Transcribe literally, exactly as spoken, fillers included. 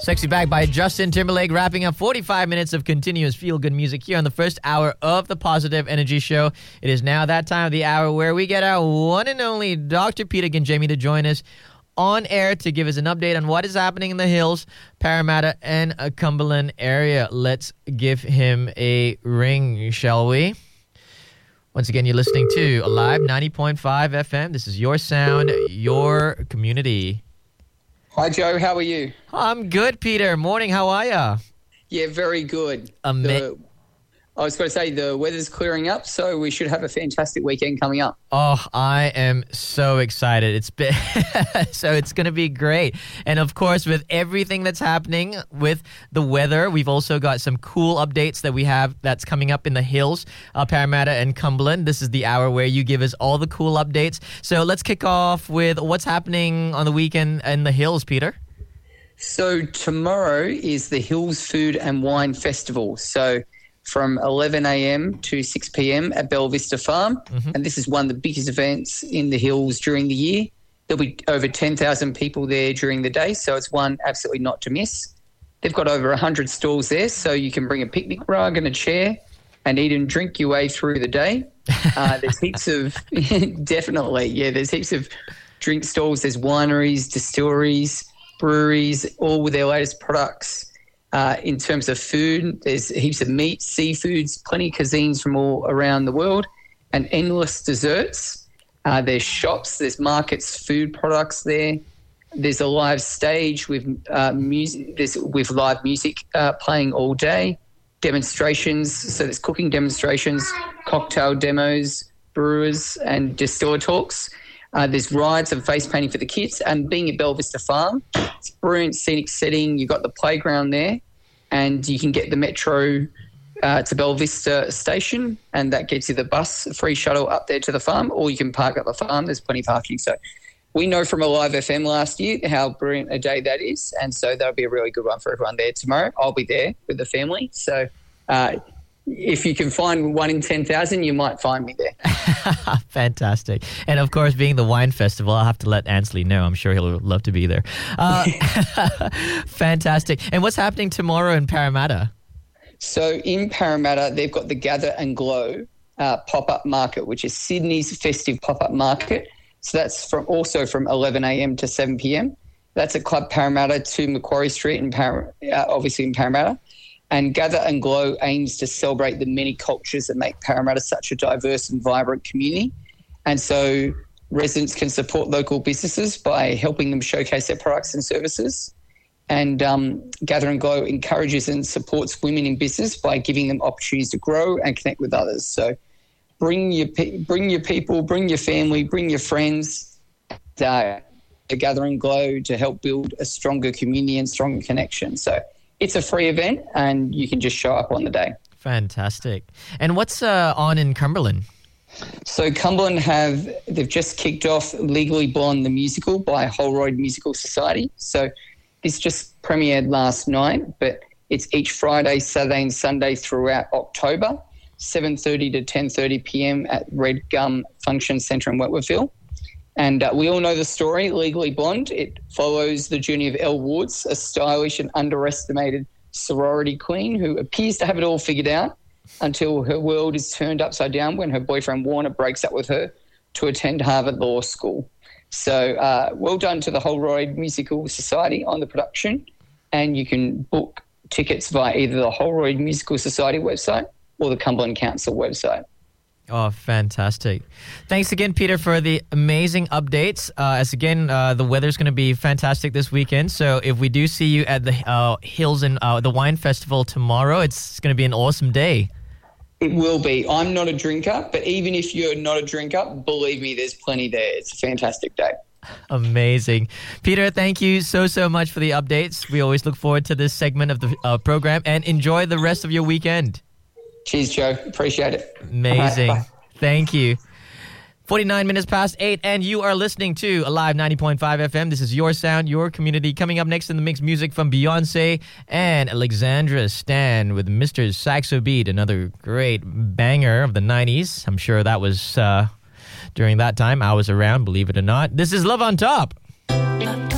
Sexy Back by Justin Timberlake, wrapping up forty-five minutes of continuous feel-good music here on the first hour of the Positive Energy Show. It is now that time of the hour where we get our one and only Doctor Peter Ganjemi to join us on air to give us an update on what is happening in the Hills, Parramatta, and uh, Cumberland area. Let's give him a ring, shall we? Once again, you're listening to Alive ninety point five F M. This is your sound, your community. Hi, Joe. How are you? I'm good, Peter. Morning. How are ya? Yeah, very good. Ama- the, I was going to say the weather's clearing up, so we should have a fantastic weekend coming up. Oh, I am so excited. It's been so it's going to be great. And of course, with everything that's happening with the weather, we've also got some cool updates that we have that's coming up in the Hills, uh, Parramatta and Cumberland. This is the hour where you give us all the cool updates. So let's kick off with what's happening on the weekend in the Hills, Peter. So tomorrow is the Hills Food and Wine Festival. So from eleven a.m. to six p.m. at Bella Vista Farm. Mm-hmm. And this is one of the biggest events in the Hills during the year. There'll be over ten thousand people there during the day, so it's one absolutely not to miss. They've got over one hundred stalls there, so you can bring a picnic rug and a chair and eat and drink your way through the day. Uh, there's heaps of – definitely, yeah, there's heaps of drink stalls. There's wineries, distilleries, breweries, all with their latest products. Uh, in terms of food, there's heaps of meat, seafoods, plenty of cuisines from all around the world, and endless desserts. Uh, there's shops, there's markets, food products there. There's a live stage with uh, music, there's, with live music uh, playing all day, demonstrations. So there's cooking demonstrations, cocktail demos, brewers, and distiller talks. Uh, there's rides and face painting for the kids. And being at Bella Vista Farm, it's a brilliant scenic setting. You've got the playground there, and you can get the metro uh, to Bella Vista station, and that gets you the bus, free shuttle up there to the farm, or you can park at the farm. There's plenty of parking. So we know from Alive F M last year how brilliant a day that is, and so that'll be a really good one for everyone there tomorrow. I'll be there with the family. So uh, if you can find one in ten thousand, you might find me there. Fantastic. And of course, being the wine festival, I'll have to let Ansley know. I'm sure he'll love to be there. Uh, fantastic. And what's happening tomorrow in Parramatta? So in Parramatta, they've got the Gather and Glow uh, pop-up market, which is Sydney's festive pop-up market. So that's from also from eleven a.m. to seven p.m. That's at Club Parramatta to Macquarie Street, in Par- uh, obviously in Parramatta. And Gather and Glow aims to celebrate the many cultures that make Parramatta such a diverse and vibrant community. And so residents can support local businesses by helping them showcase their products and services. And um, Gather and Glow encourages and supports women in business by giving them opportunities to grow and connect with others. So bring your pe- bring your people, bring your family, bring your friends uh, to Gather and Glow to help build a stronger community and stronger connection. So it's a free event, and you can just show up on the day. Fantastic. And what's uh, on in Cumberland? So Cumberland have, they've just kicked off Legally Blonde the musical by Holroyd Musical Society. So this just premiered last night, but it's each Friday, Saturday and Sunday throughout October, seven thirty to ten thirty p.m. at Red Gum Function Centre in Wentworthville. And uh, we all know the story, Legally Blonde. It follows the journey of Elle Woods, a stylish and underestimated sorority queen who appears to have it all figured out until her world is turned upside down when her boyfriend Warner breaks up with her to attend Harvard Law School. So uh, well done to the Holroyd Musical Society on the production, and you can book tickets via either the Holroyd Musical Society website or the Cumberland Council website. Oh, fantastic. Thanks again, Peter, for the amazing updates. Uh, as again, uh, the weather's going to be fantastic this weekend. So if we do see you at the uh, Hills and uh, the Wine Festival tomorrow, it's going to be an awesome day. It will be. I'm not a drinker, but even if you're not a drinker, believe me, there's plenty there. It's a fantastic day. Amazing. Peter, thank you so, so much for the updates. We always look forward to this segment of the uh, program, and enjoy the rest of your weekend. Cheers, Joe. Appreciate it. Amazing. Right, thank you. forty-nine minutes past eight, and you are listening to Alive ninety point five F M. This is your sound, your community. Coming up next in the mix, music from Beyonce and Alexandra Stan with Mister Saxo Beat, another great banger of the nineties. I'm sure that was uh, during that time I was around, believe it or not. This is Love on Top.